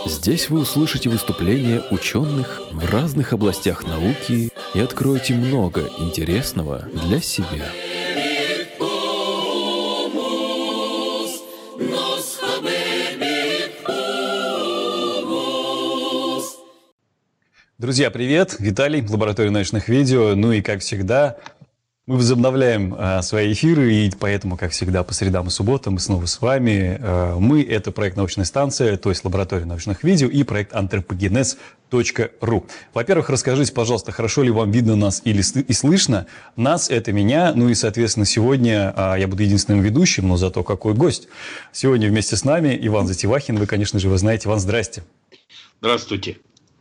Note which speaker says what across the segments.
Speaker 1: Здесь вы услышите выступления ученых в разных областях науки и откроете много интересного для себя.
Speaker 2: Друзья, привет! Виталий, лаборатория научных видео. Ну и как всегда, мы возобновляем свои эфиры, и поэтому, как всегда, по средам и субботам мы снова с вами. Мы — это проект «Научная станция», то есть лаборатория научных видео, и проект anthropogenes.ru. Во-первых, расскажите, пожалуйста, хорошо ли вам видно нас и слышно? Нас — это меня, ну и, соответственно, сегодня я буду единственным ведущим, но зато какой гость. Сегодня вместе с нами Иван Затевахин. Вы, конечно же, знаете. Иван, здрасте.
Speaker 3: Здравствуйте.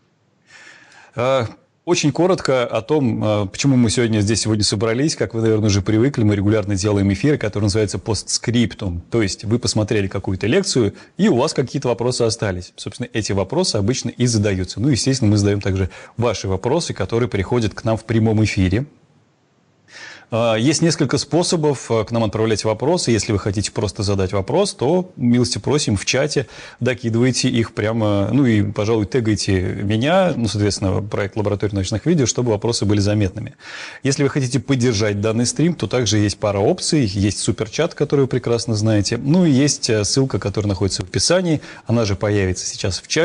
Speaker 2: Очень коротко о том, почему мы сегодня собрались. Как вы, наверное, уже привыкли, мы регулярно делаем эфиры, которые называются постскриптум. То есть вы посмотрели какую-то лекцию, и у вас какие-то вопросы остались. Собственно, эти вопросы обычно и задаются. Ну, естественно, мы задаем также ваши вопросы, которые приходят к нам в прямом эфире. Есть несколько способов к нам отправлять вопросы. Если вы хотите просто задать вопрос, то милости просим в чате, докидывайте их прямо, ну и, пожалуй, тегайте меня, ну, соответственно, проект лаборатории научных видео, чтобы вопросы были заметными. Если вы хотите поддержать данный стрим, то также есть пара опций. Есть суперчат, который вы прекрасно знаете. Ну и есть ссылка, которая находится в описании. Она же появится сейчас в чате.